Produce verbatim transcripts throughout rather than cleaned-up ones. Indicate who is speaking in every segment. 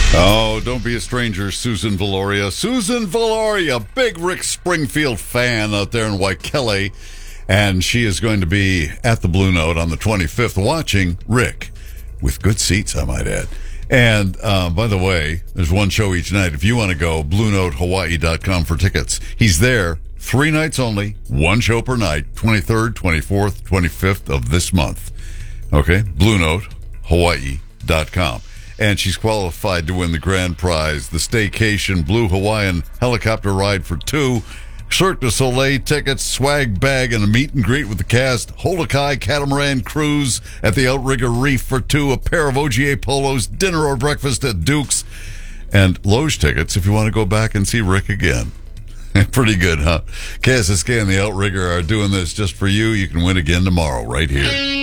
Speaker 1: Oh, don't be a stranger, Susan Valoria. Susan Valoria, big Rick Springfield fan out there in Waikele. And she is going to be at the Blue Note on the twenty-fifth watching Rick, with good seats, I might add. And uh, by the way, there's one show each night. If you want to go, blue note hawaii dot com for tickets. He's there, three nights only, one show per night, twenty-third, twenty-fourth, twenty-fifth of this month. Okay, blue note hawaii dot com. And she's qualified to win the grand prize, the Staycation Blue Hawaiian helicopter ride for two, Cirque du Soleil tickets, swag bag, and a meet and greet with the cast, Holokai catamaran cruise at the Outrigger Reef for two, a pair of O G A polos, dinner or breakfast at Duke's, and Loge tickets if you want to go back and see Rick again. Pretty good, huh? K S S K and the Outrigger are doing this just for you. You can win again tomorrow right here.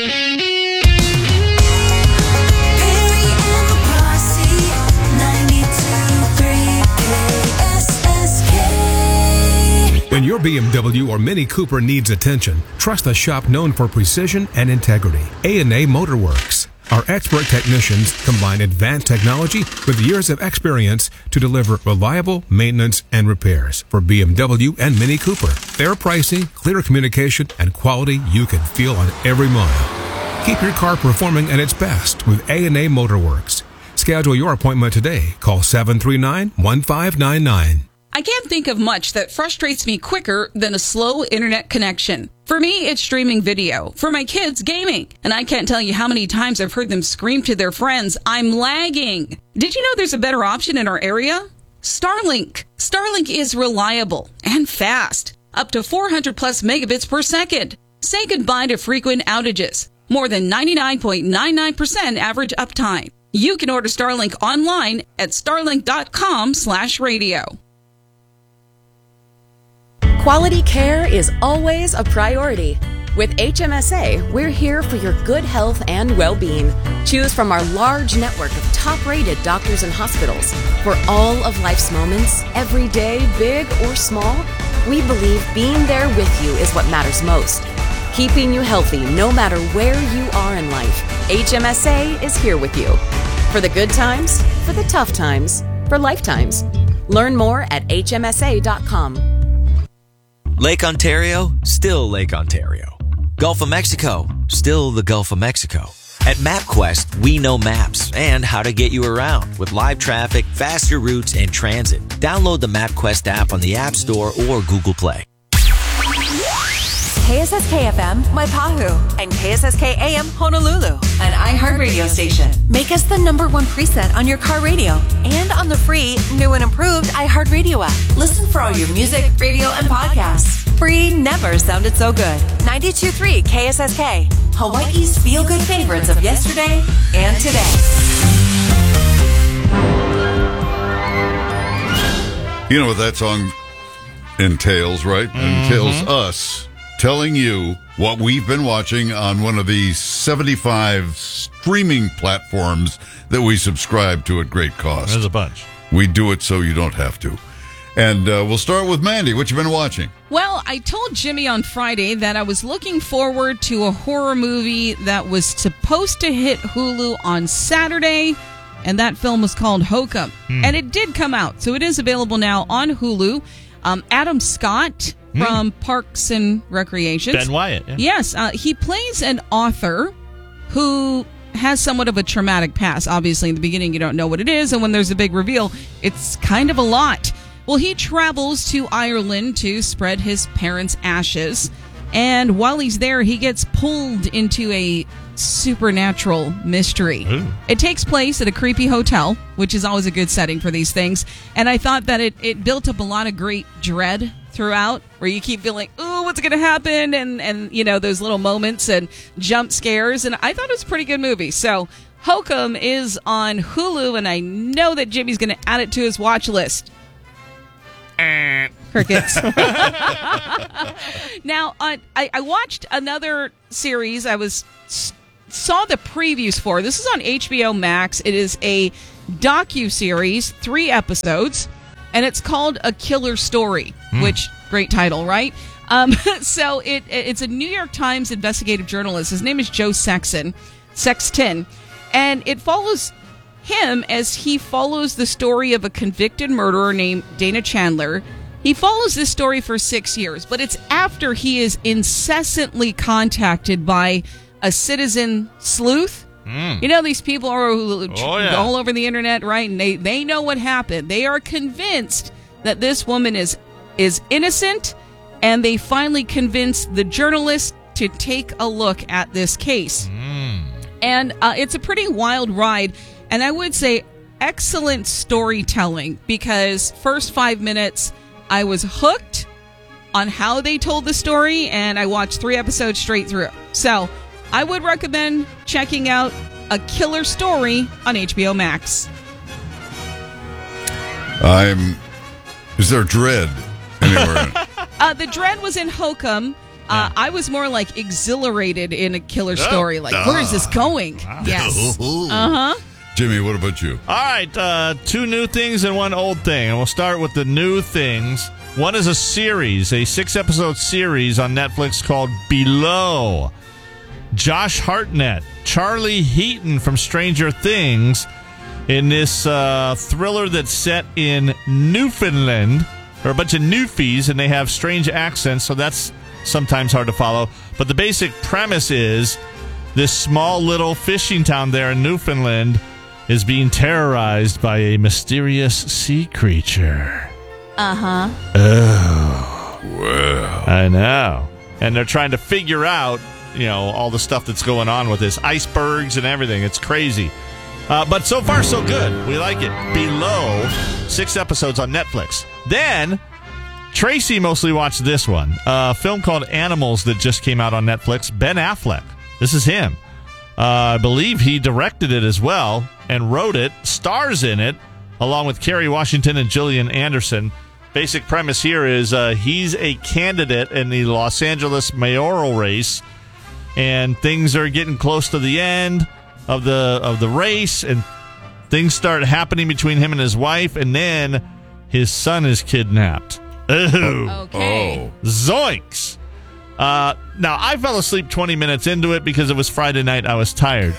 Speaker 2: When your B M W or Mini Cooper needs attention, trust a shop known for precision and integrity. A and A Motor Works. Our expert technicians combine advanced technology with years of experience to deliver reliable maintenance and repairs for B M W and Mini Cooper. Fair pricing, clear communication, and quality you can feel on every mile. Keep your car performing at its best with A and A Motor Works. Schedule your appointment today. Call seven three nine, one five nine nine.
Speaker 3: I can't think of much that frustrates me quicker than a slow internet connection. For me, it's streaming video. For my kids, gaming. And I can't tell you how many times I've heard them scream to their friends, "I'm lagging." Did you know there's a better option in our area? Starlink. Starlink is reliable and fast. Up to four hundred plus megabits per second. Say goodbye to frequent outages. More than ninety-nine point nine nine percent average uptime. You can order Starlink online at starlink.com slash radio.
Speaker 4: Quality care is always a priority. With H M S A, we're here for your good health and well-being. Choose from our large network of top-rated doctors and hospitals. For all of life's moments, every day, big or small, we believe being there with you is what matters most. Keeping you healthy no matter where you are in life, H M S A is here with you. For the good times, for the tough times, for lifetimes. Learn more at H M S A dot com.
Speaker 5: Lake Ontario, still Lake Ontario. Gulf of Mexico, still the Gulf of Mexico. At MapQuest, we know maps and how to get you around with live traffic, faster routes, and transit. Download the MapQuest app on the App Store or Google Play.
Speaker 6: K S S K F M, Waipahu, and K S S K A M, Honolulu, an iHeartRadio station. Make us the number one preset on your car radio and on the free, new and improved iHeartRadio app. Listen for all your music, radio, and podcasts. Free never sounded so good. ninety-two point three K S S K, Hawaii's feel-good favorites of yesterday and today.
Speaker 1: You know what that song entails, right? It entails
Speaker 7: Mm-hmm.
Speaker 1: us telling you what we've been watching on one of the seventy-five streaming platforms that we subscribe to at great cost.
Speaker 7: There's a bunch.
Speaker 1: We do it so you don't have to. And uh, we'll start with Mandy. What you been watching?
Speaker 3: Well, I told Jimmy on Friday that I was looking forward to a horror movie that was supposed to hit Hulu on Saturday, and that film was called Hokum. Hmm. And it did come out, so it is available now on Hulu. Um, Adam Scott from mm. Parks and Recreation.
Speaker 7: Ben Wyatt. Yeah.
Speaker 3: Yes, uh, he plays an author who has somewhat of a traumatic past. Obviously, in the beginning, you don't know what it is, and when there's a big reveal, it's kind of a lot. Well, he travels to Ireland to spread his parents' ashes, and while he's there, he gets pulled into a supernatural mystery. Ooh. It takes place at a creepy hotel, which is always a good setting for these things, and I thought that it, it built up a lot of great dread throughout, where you keep feeling, ooh, what's going to happen? And, and, you know, those little moments and jump scares. And I thought it was a pretty good movie. So Hokum is on Hulu, and I know that Jimmy's going to add it to his watch list. Crickets. Now, uh, I, I watched another series I was saw the previews for. This is on H B O Max. It is a docu-series, three episodes. And it's called A Killer Story, mm. which, great title, right? Um, so it it's a New York Times investigative journalist. His name is Joe Sexton, Sexton. And it follows him as he follows the story of a convicted murderer named Dana Chandler. He follows this story for six years, but it's after he is incessantly contacted by a citizen sleuth. Mm. You know, these people are oh, yeah. all over the internet, right? And they, they know what happened. They are convinced that this woman is is innocent, and they finally convince the journalist to take a look at this case. Mm. And uh, it's a pretty wild ride, and I would say excellent storytelling, because first five minutes I was hooked on how they told the story, and I watched three episodes straight through. So I would recommend checking out A Killer Story on H B O Max.
Speaker 1: I'm... Is there dread anywhere?
Speaker 3: uh, the dread was in Hokum. Uh, I was more like exhilarated in A Killer Story. Like, where is this going? Yes. Uh-huh.
Speaker 1: Jimmy, what about you?
Speaker 7: All right, uh, two new things and one old thing. And we'll start with the new things. One is a series, a six-episode series on Netflix called Below. Josh Hartnett, Charlie Heaton from Stranger Things, in this uh, thriller that's set in Newfoundland. There are a bunch of Newfies, and they have strange accents, so that's sometimes hard to follow. But the basic premise is this small little fishing town there in Newfoundland is being terrorized by a mysterious sea creature.
Speaker 3: Uh-huh.
Speaker 7: Oh.
Speaker 1: Wow.
Speaker 7: I know. And they're trying to figure out, you know, all the stuff that's going on with this. Icebergs and everything. It's crazy. Uh, but so far, so good. We like it. Below, six episodes on Netflix. Then, Tracy mostly watched this one. A film called Animals that just came out on Netflix. Ben Affleck. This is him. Uh, I believe he directed it as well and wrote it, stars in it, along with Kerry Washington and Gillian Anderson. Basic premise here is uh, he's a candidate in the Los Angeles mayoral race, and things are getting close to the end of the of the race, and things start happening between him and his wife, and then his son is kidnapped. Ooh.
Speaker 3: Okay.
Speaker 1: Oh.
Speaker 7: Zoinks! Uh, now, I fell asleep twenty minutes into it because it was Friday night. I was tired.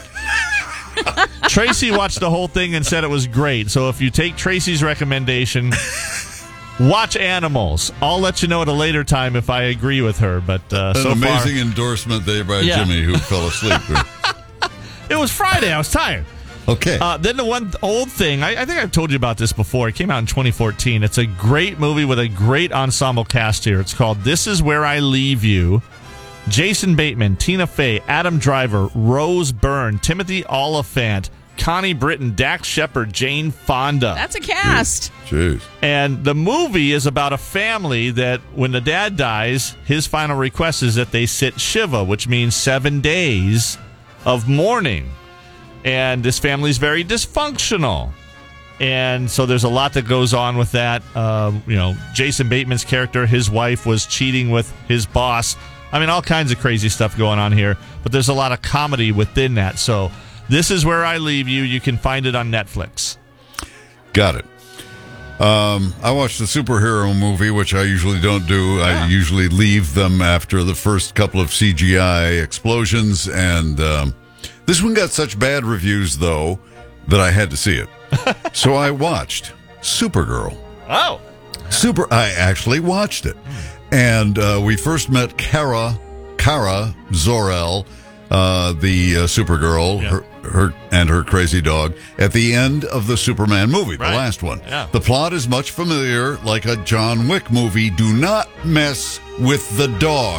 Speaker 7: Tracy watched the whole thing and said it was great. So if you take Tracy's recommendation, watch Animals. I'll let you know at a later time if I agree with her. But uh,
Speaker 1: An
Speaker 7: so
Speaker 1: amazing
Speaker 7: far,
Speaker 1: endorsement there by
Speaker 7: Yeah.
Speaker 1: Jimmy, who fell asleep.
Speaker 7: it was Friday. I was tired.
Speaker 1: Okay.
Speaker 7: Uh, then the one old thing, I, I think I've told you about this before. It came out in twenty fourteen. It's a great movie with a great ensemble cast here. It's called This Is Where I Leave You. Jason Bateman, Tina Fey, Adam Driver, Rose Byrne, Timothy Olyphant, Connie Britton, Dax Shepard, Jane Fonda.
Speaker 3: That's a cast.
Speaker 1: Jeez.
Speaker 7: And the movie is about a family that when the dad dies, his final request is that they sit Shiva, which means seven days of mourning. And this family is very dysfunctional. And so there's a lot that goes on with that. Uh, you know, Jason Bateman's character, his wife was cheating with his boss. I mean, all kinds of crazy stuff going on here. But there's a lot of comedy within that. So This Is Where I Leave You. You can find it on Netflix.
Speaker 1: Got it. Um, I watched the superhero movie, which I usually don't do.
Speaker 7: Yeah.
Speaker 1: I usually leave them after the first couple of C G I explosions. And um, this one got such bad reviews, though, that I had to see it. So I watched Supergirl.
Speaker 7: Oh.
Speaker 1: Super. I actually watched it. And uh, we first met Kara, Kara Zor-El, uh, the uh, Supergirl,
Speaker 7: Yeah.
Speaker 1: her, her and her crazy dog, at the end of the Superman movie,
Speaker 7: Right.
Speaker 1: the last one.
Speaker 7: Yeah.
Speaker 1: The plot is much familiar, like a John Wick movie. Do not mess with the dog.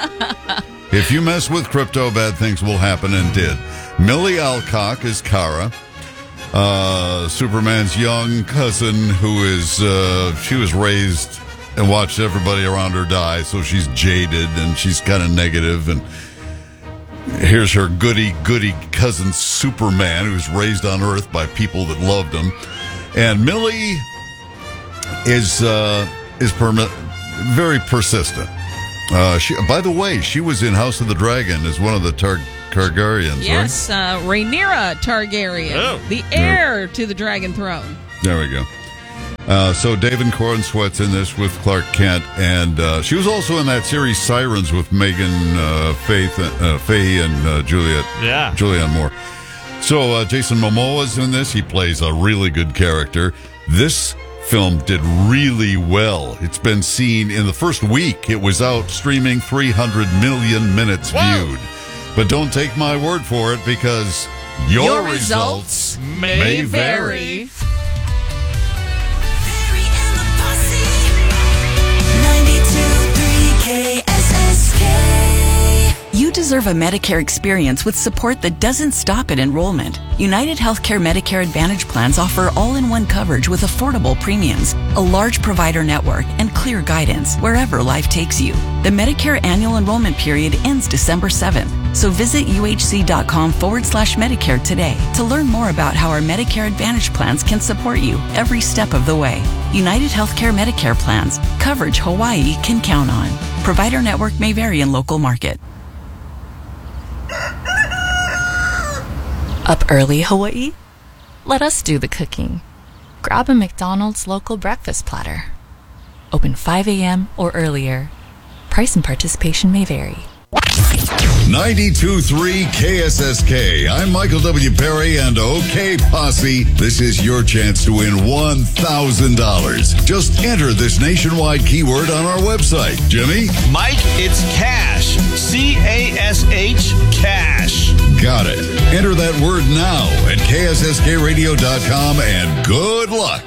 Speaker 1: If you mess with Crypto, bad things will happen, and did. Millie Alcock is Kara. Uh, Superman's young cousin, who is, uh, she was raised and watched everybody around her die, so she's jaded and she's kind of negative. And here's her goody goody cousin Superman, who's raised on Earth by people that loved him. And Millie is uh, is perma- very persistent. Uh, she, by the way, she was in House of the Dragon as one of the Tar- Targaryens.
Speaker 3: Yes, uh, Rhaenyra Targaryen,
Speaker 7: Oh.
Speaker 3: the heir to the Dragon Throne.
Speaker 1: Right? There we go. Uh, so David Cornsweat's in this with Clark Kent, and uh, she was also in that series Sirens with Megan uh, Faith, uh, Faye and uh, Juliet,
Speaker 7: Yeah.
Speaker 1: Julianne Moore. So uh, Jason Momoa's in this. He plays a really good character. This film did really well. It's been seen in the first week. It was out streaming three hundred million minutes
Speaker 7: Whoa.
Speaker 1: viewed. But don't take my word for it, because your,
Speaker 3: Your
Speaker 1: results,
Speaker 3: results
Speaker 7: may
Speaker 1: may
Speaker 7: vary.
Speaker 1: vary.
Speaker 8: Barry and the Posse. ninety-two point three K S S K.
Speaker 9: You deserve a Medicare experience with support that doesn't stop at enrollment. United Healthcare Medicare Advantage plans offer all-in-one coverage with affordable premiums, a large provider network, and clear guidance wherever life takes you. The Medicare annual enrollment period ends December seventh, so visit uhc.com forward slash Medicare today to learn more about how our Medicare Advantage plans can support you every step of the way. United Healthcare Medicare plans, coverage Hawaii can count on. Provider network may vary in local market.
Speaker 10: Up early, Hawaii? Let us do the cooking. Grab a McDonald's local breakfast platter. Open five a.m. or earlier. Price and participation may vary.
Speaker 1: ninety-two point three K S S K. I'm Michael W. Perry and OK Posse. This is your chance to win one thousand dollars. Just enter this nationwide keyword on our website. Jimmy?
Speaker 7: Mike, it's cash. C A S H, cash.
Speaker 1: Got it. Enter that word now at K S S K radio dot com and good luck.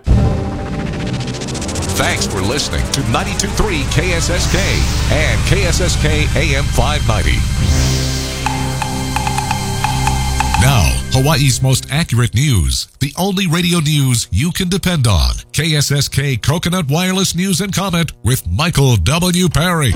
Speaker 11: Thanks for listening to ninety-two point three K S S K and K S S K A M five ninety. Now, Hawaii's most accurate news. The only radio news you can depend on. K S S K Coconut Wireless News and Comment with Michael W. Perry.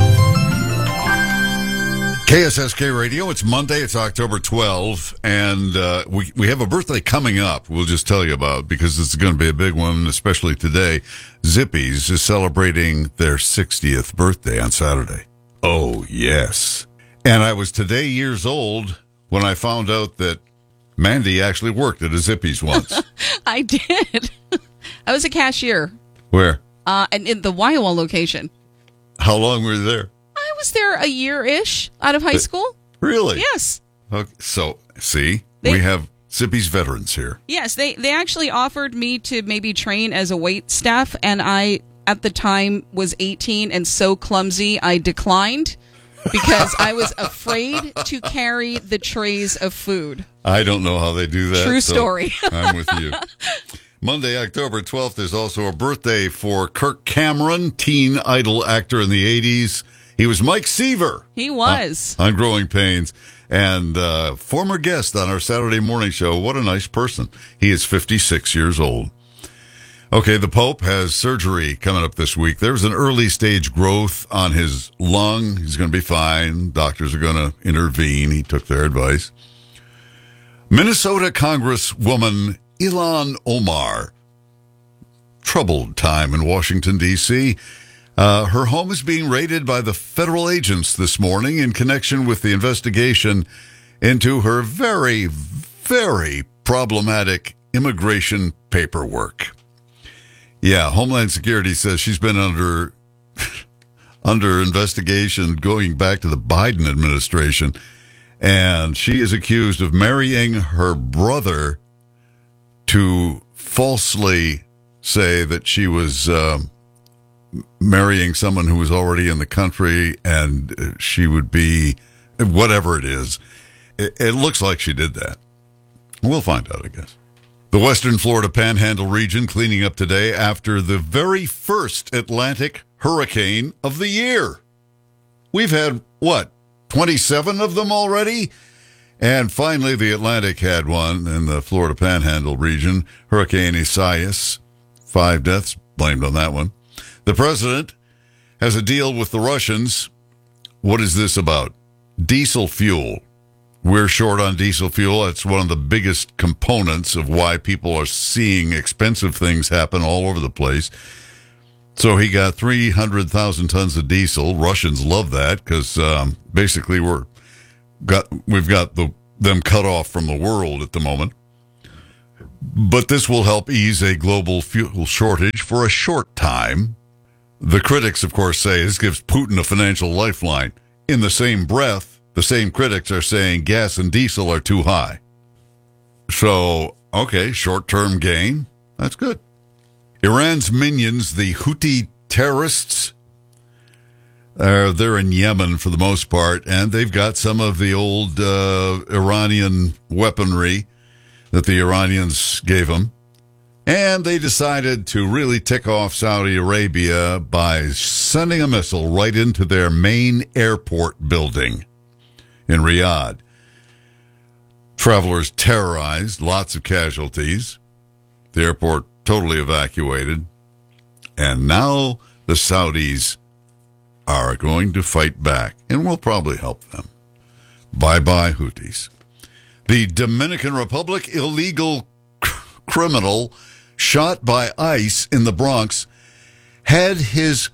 Speaker 1: K S S K Radio, it's Monday, it's October twelfth, and uh, we, we have a birthday coming up we'll just tell you about, because it's going to be a big one, especially today. Zippy's is celebrating their sixtieth birthday on Saturday. Oh, yes. And I was today years old when I found out that Mandy actually worked at a Zippy's once.
Speaker 3: I did. I was a cashier.
Speaker 1: Where?
Speaker 3: Uh, and in the Waiawa location.
Speaker 1: How long were you there?
Speaker 3: I was there a year-ish out of high school.
Speaker 1: Really?
Speaker 3: Yes.
Speaker 1: Okay, so, see,
Speaker 3: They-
Speaker 1: we have Zippy's veterans here.
Speaker 3: Yes, they, they actually offered me to maybe train as a wait staff, and I, at the time, was eighteen and so clumsy, I declined because I was afraid to carry the trays of food.
Speaker 1: I don't know how they do that.
Speaker 3: True
Speaker 1: so
Speaker 3: story.
Speaker 1: I'm with you. Monday, October twelfth, is also a birthday for Kirk Cameron, teen idol actor in the eighties. He was Mike Seaver.
Speaker 3: He was.
Speaker 1: Uh, on Growing Pains. And uh, former guest on our Saturday morning show. What a nice person. He is fifty-six years old. Okay, the Pope has surgery coming up this week. There's an early stage growth on his lung. He's going to be fine. Doctors are going to intervene. He took their advice. Minnesota Congresswoman Ilhan Omar. Troubled time in Washington, D C Uh, her home is being raided by the federal agents this morning in connection with the investigation into her very, very problematic immigration paperwork. Yeah, Homeland Security says she's been under under investigation going back to the Biden administration, and she is accused of marrying her brother to falsely say that she was um, marrying someone who was already in the country, and she would be whatever it is. It, it looks like she did that. We'll find out, I guess. The Western Florida Panhandle region cleaning up today after the very first Atlantic hurricane of the year. We've had, what, twenty-seven of them already? And finally, the Atlantic had one in the Florida Panhandle region, Hurricane Isaias. Five deaths blamed on that one. The president has a deal with the Russians. What is this about? Diesel fuel. We're short on diesel fuel. It's one of the biggest components of why people are seeing expensive things happen all over the place. So he got three hundred thousand tons of diesel. Russians love that because um, basically we're got we've got the them cut off from the world at the moment. But this will help ease a global fuel shortage for a short time. The critics, of course, say this gives Putin a financial lifeline. In the same breath, the same critics are saying gas and diesel are too high. So, okay, short-term gain. That's good. Iran's minions, the Houthi terrorists, uh, they're in Yemen for the most part, and they've got some of the old uh, Iranian weaponry that the Iranians gave them. And they decided to really tick off Saudi Arabia by sending a missile right into their main airport building in Riyadh. Travelers terrorized, lots of casualties. The airport totally evacuated. And now the Saudis are going to fight back, and we'll probably help them. Bye-bye, Houthis. The Dominican Republic illegal c- criminal shot by ICE in the Bronx had his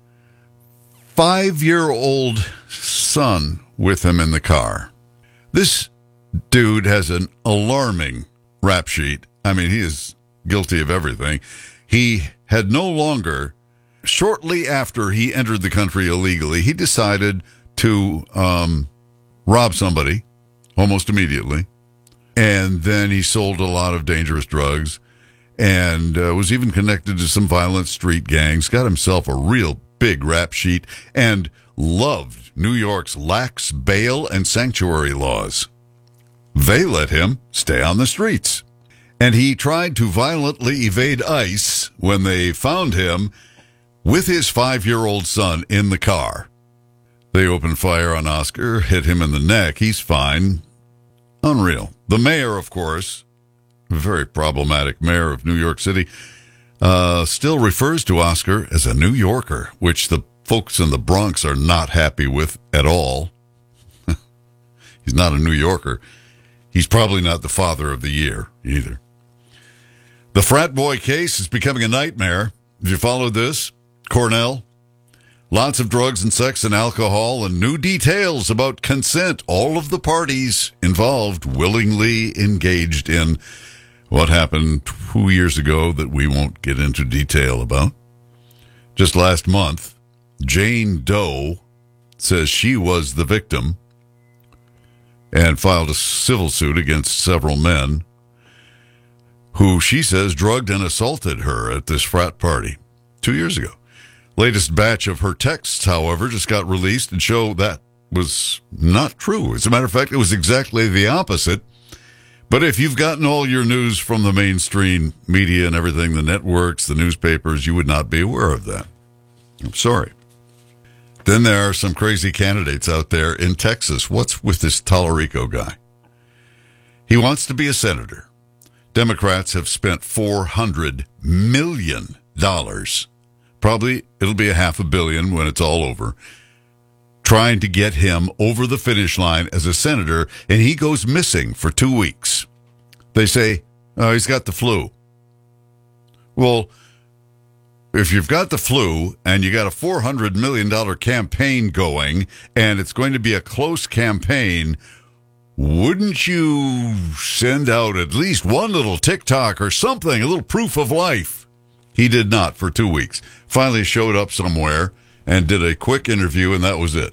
Speaker 1: five-year-old son with him in the car. This dude has an alarming rap sheet. I mean, he is guilty of everything. He had no longer, shortly after he entered the country illegally, he decided to um, rob somebody almost immediately. And then he sold a lot of dangerous drugs and uh, was even connected to some violent street gangs, got himself a real big rap sheet, and loved New York's lax bail and sanctuary laws. They let him stay on the streets. And he tried to violently evade ICE when they found him with his five-year-old son in the car. They opened fire on Oscar, hit him in the neck. He's fine. Unreal. The mayor, of course, very problematic mayor of New York City, uh, still refers to Oscar as a New Yorker, which the folks in the Bronx are not happy with at all. He's not a New Yorker. He's probably not the father of the year either. The frat boy case is becoming a nightmare. Have you followed this? Cornell. Lots of drugs and sex and alcohol and new details about consent. All of the parties involved willingly engaged in what happened two years ago that we won't get into detail about. Just last month, Jane Doe says she was the victim and filed a civil suit against several men who she says drugged and assaulted her at this frat party two years ago. Latest batch of her texts, however, just got released and show that was not true. As a matter of fact, it was exactly the opposite. But if you've gotten all your news from the mainstream media and everything, the networks, the newspapers, you would not be aware of that. I'm sorry. Then there are some crazy candidates out there in Texas. What's with this Tallarico guy? He wants to be a senator. Democrats have spent four hundred million dollars. Probably it'll be a half a billion when it's all over, trying to get him over the finish line as a senator, and he goes missing for two weeks. They say, oh, he's got the flu. Well, if you've got the flu and you got a four hundred million dollars campaign going and it's going to be a close campaign, wouldn't you send out at least one little TikTok or something, a little proof of life? He did not for two weeks. Finally showed up somewhere and did a quick interview, and that was it.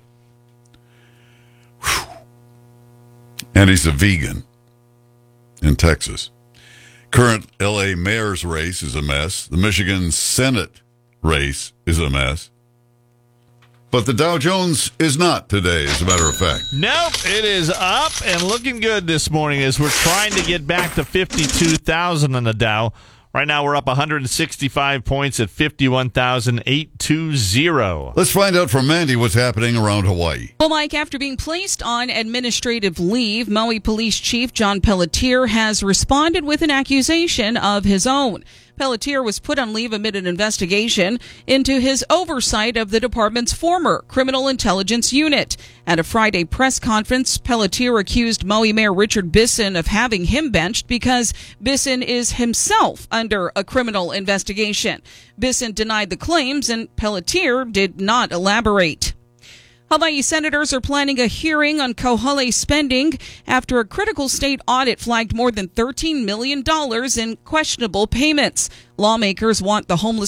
Speaker 1: Whew. And he's a vegan in Texas. Current L A mayor's race is a mess. The Michigan Senate race is a mess. But the Dow Jones is not today, as a matter of fact.
Speaker 7: Nope, it is up and looking good this morning as we're trying to get back to fifty-two thousand on the Dow. Right now we're up one hundred sixty-five points at fifty-one thousand eight hundred twenty.
Speaker 1: Let's find out from Mandy what's happening around Hawaii.
Speaker 3: Well, Mike, after being placed on administrative leave, Maui Police Chief John Pelletier has responded with an accusation of his own. Pelletier was put on leave amid an investigation into his oversight of the department's former criminal intelligence unit. At a Friday press conference, Pelletier accused Maui Mayor Richard Bisson of having him benched because Bisson is himself under a criminal investigation. Bisson denied the claims, and Pelletier did not elaborate. Hawaii senators are planning a hearing on Kauhale spending after a critical state audit flagged more than thirteen million dollars in questionable payments. Lawmakers want the homeless